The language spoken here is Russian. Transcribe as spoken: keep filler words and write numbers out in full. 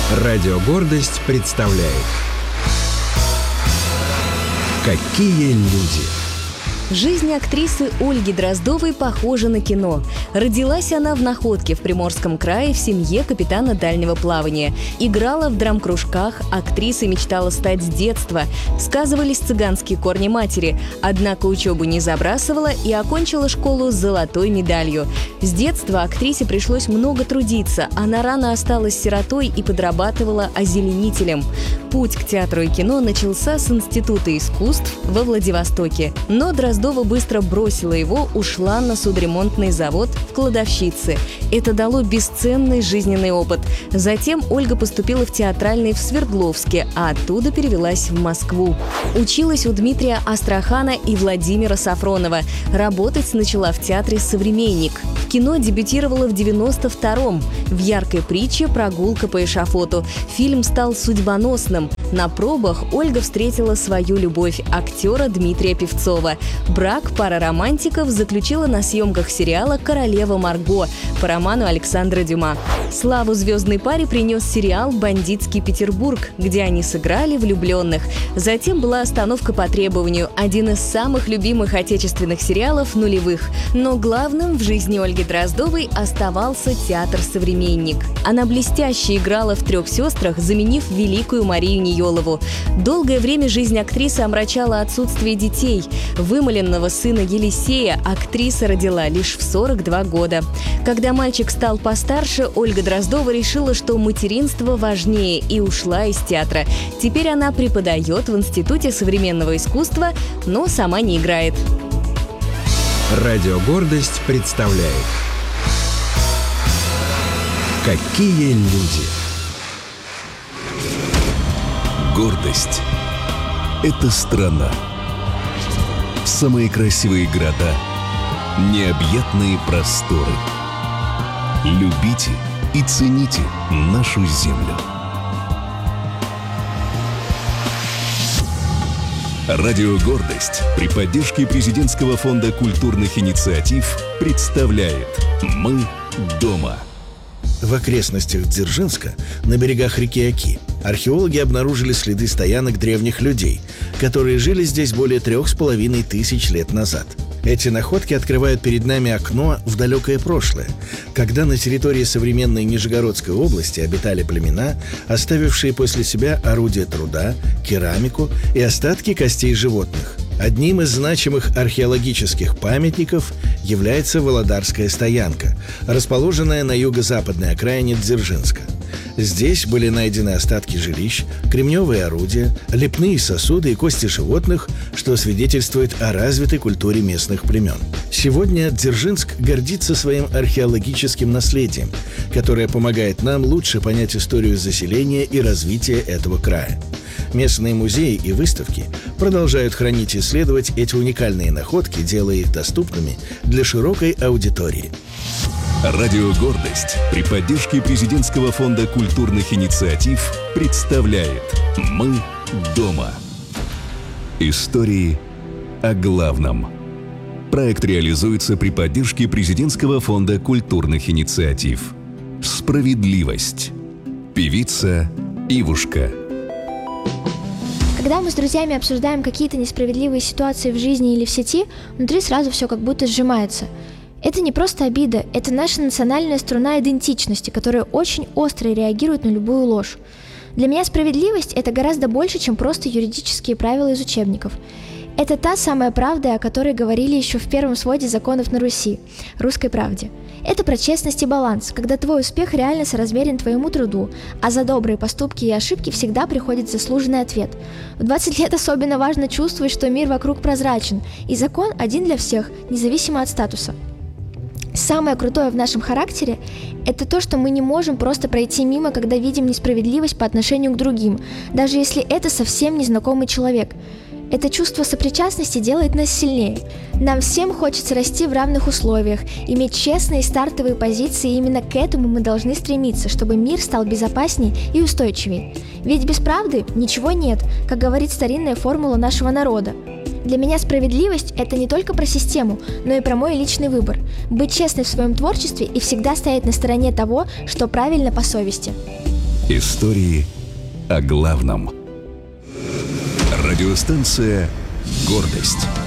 Радио «Гордость» представляет «Какие люди». Жизнь актрисы Ольги Дроздовой похожа на кино. Родилась она в Находке в Приморском крае в семье капитана дальнего плавания. Играла в драм-кружках, актрисой мечтала стать с детства. Сказывались цыганские корни матери. Однако учебу не забрасывала и окончила школу с золотой медалью. С детства актрисе пришлось много трудиться. Она рано осталась сиротой и подрабатывала озеленителем. Путь к театру и кино начался с Института искусств во Владивостоке. Но Дроздова быстро бросила его, ушла на судоремонтный завод в кладовщице. Это дало бесценный жизненный опыт. Затем Ольга поступила в театральный в Свердловске, а оттуда перевелась в Москву. Училась у Дмитрия Астрахана и Владимира Сафронова. Работать начала в театре «Современник». В кино дебютировала в девяносто втором. В яркой притче «Прогулка по эшафоту». Фильм стал судьбоносным. На пробах Ольга встретила свою любовь – актера Дмитрия Певцова. Брак пара романтиков заключила на съемках сериала «Королева Марго» по роману Александра Дюма. Славу звездной паре принес сериал «Бандитский Петербург», где они сыграли влюбленных. Затем была «Остановка по требованию» – один из самых любимых отечественных сериалов нулевых. Но главным в жизни Ольги Дроздовой оставался театр «Современник». Она блестяще играла в «Трех сестрах», заменив великую Марию Ниелову. Долгое время жизнь актрисы омрачала отсутствие детей. Вымоленного сына Елисея актриса родила лишь в сорок два года. Когда мальчик стал постарше, Ольга Дроздова решила, что материнство важнее, и ушла из театра. Теперь она преподает в Институте современного искусства, но сама не играет. Радио «Гордость» представляет «Какие люди». Гордость – это страна. Самые красивые города, необъятные просторы. Любите и цените нашу землю. Радио «Гордость» при поддержке Президентского фонда культурных инициатив представляет «Мы дома». В окрестностях Дзержинска, на берегах реки Оки, археологи обнаружили следы стоянок древних людей, которые жили здесь более трех с половиной тысяч лет назад. Эти находки открывают перед нами окно в далекое прошлое, когда на территории современной Нижегородской области обитали племена, оставившие после себя орудия труда, керамику и остатки костей животных. Одним из значимых археологических памятников является Володарская стоянка, расположенная на юго-западной окраине Дзержинска. Здесь были найдены остатки жилищ, кремневые орудия, лепные сосуды и кости животных, что свидетельствует о развитой культуре местных племен. Сегодня Дзержинск гордится своим археологическим наследием, которое помогает нам лучше понять историю заселения и развития этого края. Местные музеи и выставки продолжают хранить и исследовать эти уникальные находки, делая их доступными для широкой аудитории. Радио «Гордость» при поддержке Президентского фонда культурных инициатив представляет «Мы дома». Истории о главном. Проект реализуется при поддержке Президентского фонда культурных инициатив. Справедливость. Певица Ивушка. Когда мы с друзьями обсуждаем какие-то несправедливые ситуации в жизни или в сети, внутри сразу все как будто сжимается. Это не просто обида, это наша национальная струна идентичности, которая очень остро реагирует на любую ложь. Для меня справедливость – это гораздо больше, чем просто юридические правила из учебников. Это та самая правда, о которой говорили еще в первом своде законов на Руси – «Русской правде». Это про честность и баланс, когда твой успех реально соразмерен твоему труду, а за добрые поступки и ошибки всегда приходит заслуженный ответ. В двадцать лет особенно важно чувствовать, что мир вокруг прозрачен, и закон один для всех, независимо от статуса. Самое крутое в нашем характере – это то, что мы не можем просто пройти мимо, когда видим несправедливость по отношению к другим, даже если это совсем незнакомый человек. Это чувство сопричастности делает нас сильнее. Нам всем хочется расти в равных условиях, иметь честные стартовые позиции, и именно к этому мы должны стремиться, чтобы мир стал безопаснее и устойчивее. Ведь без правды ничего нет, как говорит старинная формула нашего народа. Для меня справедливость – это не только про систему, но и про мой личный выбор. Быть честной в своем творчестве и всегда стоять на стороне того, что правильно по совести. Истории о главном. Радиостанция «Гордость».